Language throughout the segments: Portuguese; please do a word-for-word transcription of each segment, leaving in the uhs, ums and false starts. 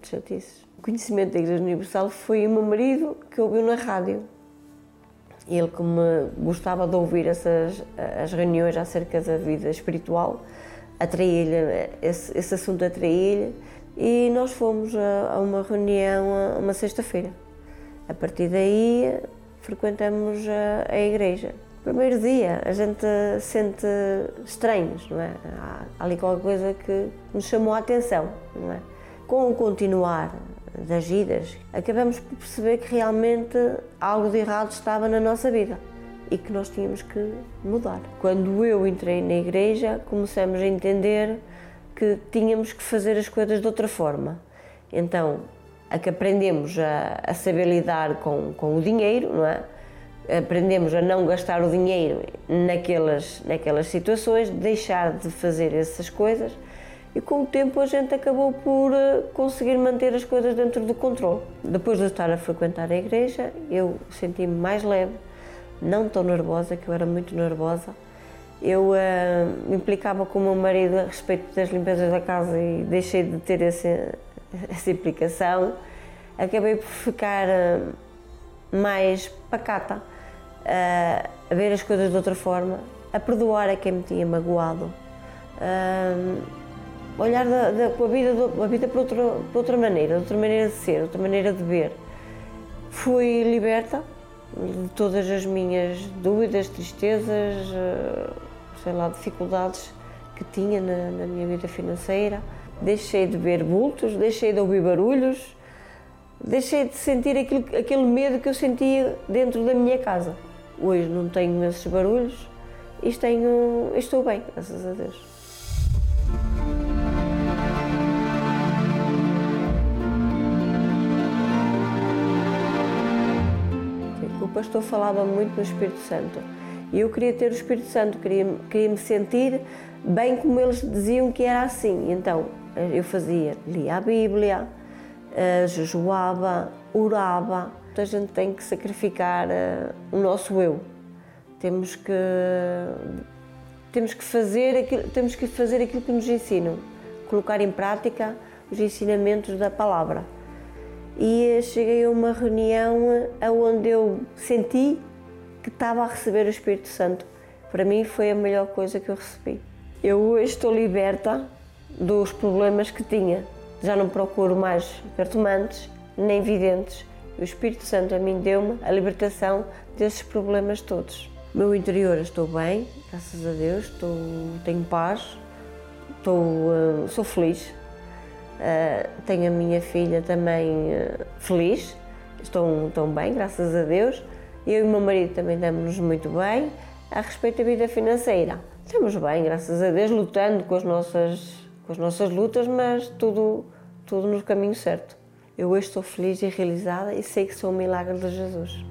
de chatices. O conhecimento da Igreja Universal foi o meu marido que ouviu na rádio. Ele, como gostava de ouvir essas as reuniões acerca da vida espiritual, atraía-lhe, esse, esse assunto atraía-lhe, e nós fomos a, a uma reunião, a uma sexta-feira. A partir daí, frequentamos a, a igreja. Primeiro dia, a gente sente estranhos, não é? Há ali qualquer coisa que nos chamou a atenção, não é? Com o continuar das idas, acabamos por perceber que realmente algo de errado estava na nossa vida e que nós tínhamos que mudar. Quando eu entrei na igreja, começamos a entender que tínhamos que fazer as coisas de outra forma. Então, a que aprendemos a, a saber lidar com, com o dinheiro, não é? Aprendemos a não gastar o dinheiro naquelas, naquelas situações, deixar de fazer essas coisas, e com o tempo a gente acabou por conseguir manter as coisas dentro do controle. Depois de estar a frequentar a igreja, eu senti-me mais leve, não tão nervosa, que eu era muito nervosa. Eu uh, me implicava com o meu marido a respeito das limpezas da casa e deixei de ter esse, essa implicação. Acabei por ficar uh, mais pacata, uh, a ver as coisas de outra forma, a perdoar a quem me tinha magoado, uh, olhar da, da, a vida, a vida por, outra, por outra maneira, outra maneira de ser, outra maneira de ver. Fui liberta de todas as minhas dúvidas, tristezas, sei lá, dificuldades que tinha na, na minha vida financeira. Deixei de ver bultos, deixei de ouvir barulhos, deixei de sentir aquilo, aquele medo que eu sentia dentro da minha casa. Hoje não tenho esses barulhos e tenho, estou bem, graças a Deus. O pastor falava muito no Espírito Santo e eu queria ter o Espírito Santo, queria, queria me sentir bem como eles diziam que era assim. Então eu fazia, lia a Bíblia, jejuava, orava. A gente tem que sacrificar o nosso eu. Temos que, temos que, fazer, aquilo, temos que fazer aquilo que nos ensinam, colocar em prática os ensinamentos da palavra. E cheguei a uma reunião onde eu senti que estava a receber o Espírito Santo. Para mim foi a melhor coisa que eu recebi. Eu hoje estou liberta dos problemas que tinha. Já não procuro mais cartomantes, nem videntes. O Espírito Santo a mim deu-me a libertação desses problemas todos. No meu interior estou bem, graças a Deus, estou, tenho paz, estou, sou feliz. Uh, tenho a minha filha também uh, feliz, estão, estão bem, graças a Deus. Eu e o meu marido também estamos muito bem. A respeito da vida financeira, estamos bem, graças a Deus, lutando com as nossas, com as nossas lutas, mas tudo, tudo no caminho certo. Eu hoje estou feliz e realizada e sei que sou um milagre de Jesus.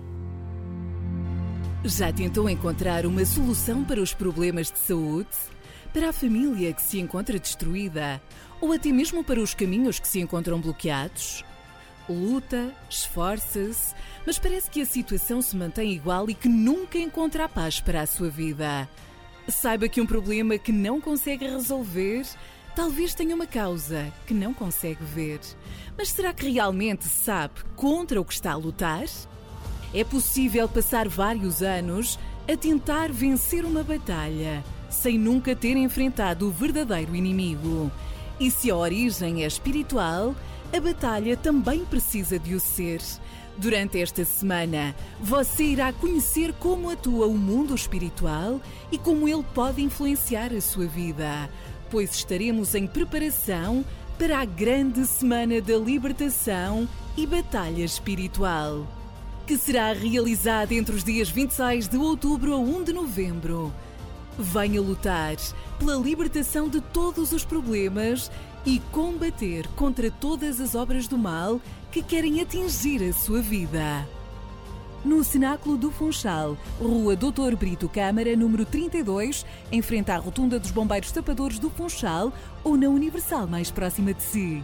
Já tentou encontrar uma solução para os problemas de saúde? Para a família que se encontra destruída? Ou até mesmo para os caminhos que se encontram bloqueados? Luta, esforça-se, mas parece que a situação se mantém igual e que nunca encontra a paz para a sua vida. Saiba que um problema que não consegue resolver, talvez tenha uma causa que não consegue ver. Mas será que realmente sabe contra o que está a lutar? É possível passar vários anos a tentar vencer uma batalha, sem nunca ter enfrentado o verdadeiro inimigo. E se a origem é espiritual, a batalha também precisa de o ser. Durante esta semana, você irá conhecer como atua o mundo espiritual e como ele pode influenciar a sua vida, pois estaremos em preparação para a grande semana da libertação e batalha espiritual, que será realizada entre os dias vinte e seis de outubro a um de novembro. Venha lutar pela libertação de todos os problemas e combater contra todas as obras do mal que querem atingir a sua vida. No Cenáculo do Funchal, Rua doutor Brito Câmara, número trinta e dois, em frente à Rotunda dos Bombeiros Tapadores do Funchal, ou na Universal mais próxima de si.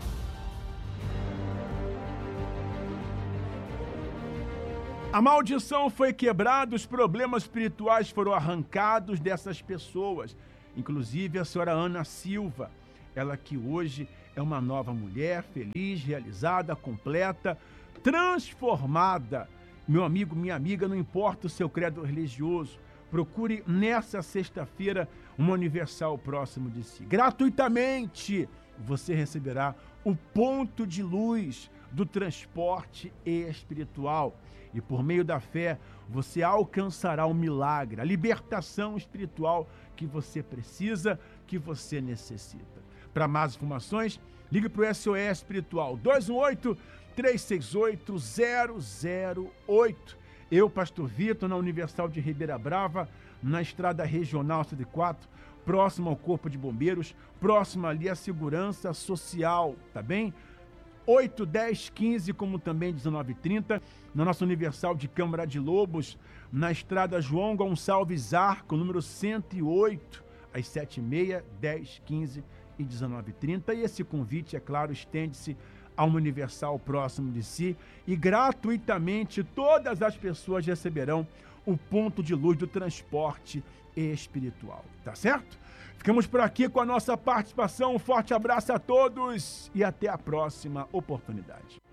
A maldição foi quebrada, os problemas espirituais foram arrancados dessas pessoas, inclusive a senhora Ana Silva, ela que hoje é uma nova mulher, feliz, realizada, completa, transformada. Meu amigo, minha amiga, não importa o seu credo religioso, procure nessa sexta-feira uma Universal próximo de si. Gratuitamente você receberá o ponto de luz do transporte espiritual. E por meio da fé, você alcançará o milagre, a libertação espiritual que você precisa, que você necessita. Para mais informações, ligue para o S O S Espiritual dois um oito, três seis oito, zero zero oito. Eu, Pastor Vitor, na Universal de Ribeira Brava, na Estrada Regional cento e quatro, próximo ao Corpo de Bombeiros, próximo ali à Segurança Social, tá bem? oito, dez, quinze, como também dezenove e trinta, na nossa Universal de Câmara de Lobos, na Estrada João Gonçalves Arco, número cento e oito, às sete e meia, dez, quinze e dezenove e trinta. E esse convite, é claro, estende-se a uma Universal próximo de si e gratuitamente todas as pessoas receberão o ponto de luz do transporte espiritual, tá certo? Ficamos por aqui com a nossa participação. Um forte abraço a todos e até a próxima oportunidade.